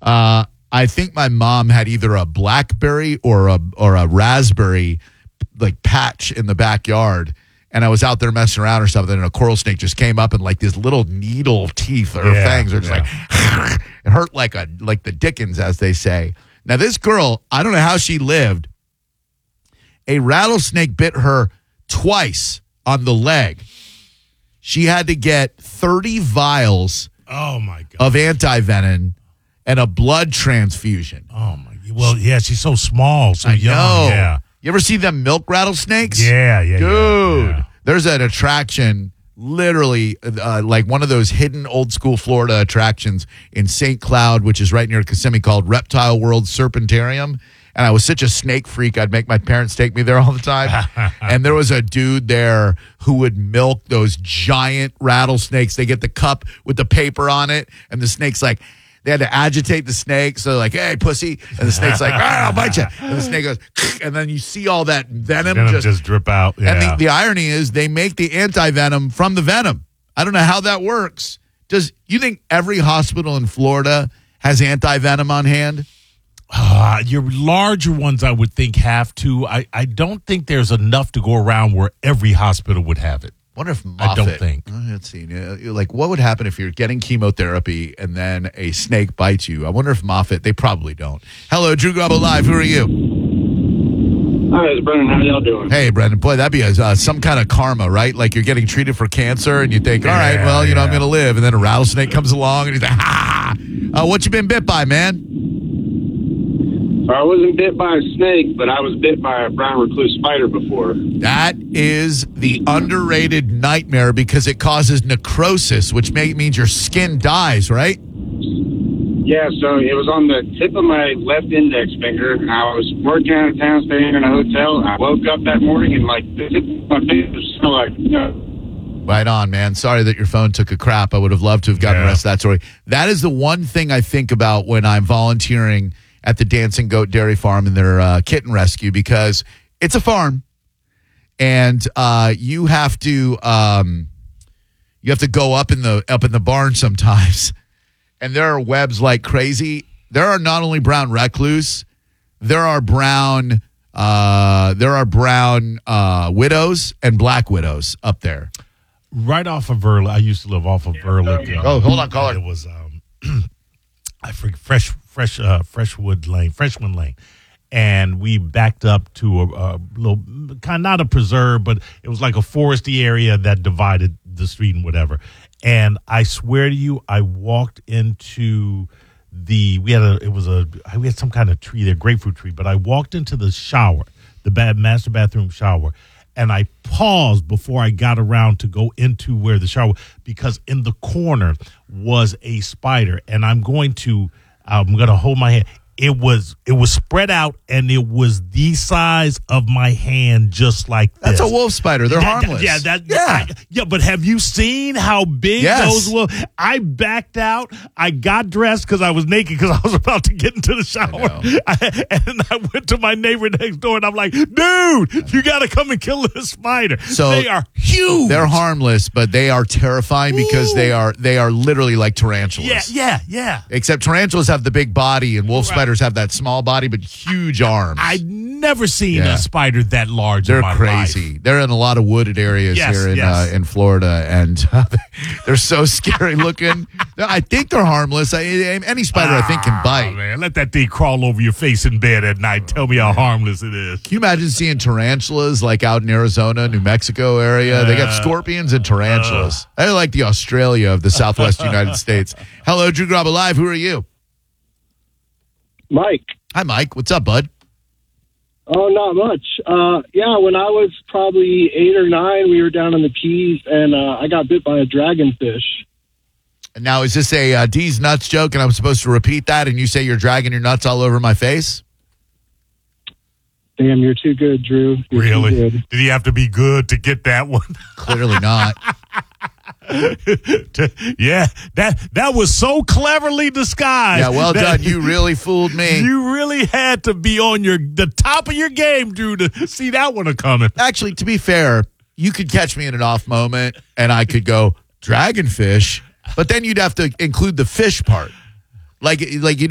I think my mom had either a blackberry or a raspberry like patch in the backyard, and I was out there messing around or something, and a coral snake just came up and like these little needle teeth or fangs are just like it hurt like the Dickens, as they say. Now this girl, I don't know how she lived. A rattlesnake bit her twice on the leg. She had to get 30 vials of antivenom and a blood transfusion. Oh, my God. Well, yeah, she's so small, so I young. know. Yeah. You ever see them milk rattlesnakes? Yeah. Dude, yeah. There's an attraction, literally like one of those hidden old school Florida attractions in St. Cloud, which is right near Kissimmee, called Reptile World Serpentarium. And I was such a snake freak, I'd make my parents take me there all the time. And there was a dude there who would milk those giant rattlesnakes. They get the cup with the paper on it, and the snake's like, they had to agitate the snake. So like, hey, pussy. And the snake's like, I'll bite you. And the snake goes, and then you see all that venom just drip out. Yeah. And the irony is they make the anti-venom from the venom. I don't know how that works. You think every hospital in Florida has anti-venom on hand? Your larger ones, I would think, have to. I don't think there's enough to go around where every hospital would have it. Wonder if Moffitt, I don't think. Let's see. Like, what would happen if you're getting chemotherapy and then a snake bites you? I wonder if Moffitt, they probably don't. Hello, Drew Garabo Live. Who are you? Hi, it's Brendan. How y'all doing? Hey, Brendan. Boy, that'd be some kind of karma, right? Like you're getting treated for cancer and you think, all right, well, I'm going to live. And then a rattlesnake comes along and he's like, ha! What you been bit by, man? I wasn't bit by a snake, but I was bit by a brown recluse spider before. That is the underrated nightmare because it causes necrosis, which means your skin dies, right? Yeah, so it was on the tip of my left index finger. I was working out of town, staying in a hotel. I woke up that morning and the tip of my finger was still Right on, man. Sorry that your phone took a crap. I would have loved to have gotten the rest of that story. That is the one thing I think about when I'm volunteering at the Dancing Goat Dairy Farm in their kitten rescue, because it's a farm, and you have to go up in the barn sometimes, and there are webs like crazy. There are not only brown recluse, there are brown widows and black widows up there. Right off of Ehrlich. I used to live off of Ehrlich. Hold on, caller. It was I forget Freshwood Lane, and we backed up to a little kind, not a preserve, but it was like a foresty area that divided the street and whatever. And I swear to you, I walked into we had some kind of tree there, grapefruit tree, but I walked into the shower, the master bathroom shower, and I paused before I got around to go into where the shower, because in the corner was a spider, and I'm going to hold my hand. It was spread out, and it was the size of my hand, just like this. That's a wolf spider. They're harmless. But have you seen how big those wolves? I backed out. I got dressed because I was naked because I was about to get into the shower. And I went to my neighbor next door, and I'm like, dude, you got to come and kill this spider. So they are huge. They're harmless, but they are terrifying because they are literally like tarantulas. Yeah. Except tarantulas have the big body, and wolf spiders have that small body but huge arms. I've never seen a spider that large. They're in my crazy. life. They're in a lot of wooded areas here in Florida, and they're so scary looking. I think they're harmless. Any spider I think can bite. Man, let that thing crawl over your face in bed at night. Tell me how harmless it is. Can you imagine seeing tarantulas like out in Arizona, New Mexico area? They got scorpions and tarantulas. They're like the Australia of the Southwest United States. Hello, Drew Garabo Live. Who are you? Mike. Hi, Mike. What's up, bud? Oh, not much. When I was probably 8 or 9, we were down in the Keys, and I got bit by a dragonfish. Now, is this a D's nuts joke, and I'm supposed to repeat that, and you say you're dragging your nuts all over my face? Damn, you're too good, Drew. You're really? Too good. Did he have to be good to get that one? Clearly not. Yeah, that was so cleverly disguised. Yeah, well done. You really fooled me. You really had to be on the top of your game, Drew, to see that one coming. Actually, to be fair, you could catch me in an off moment, and I could go, dragonfish, but then you'd have to include the fish part. Like you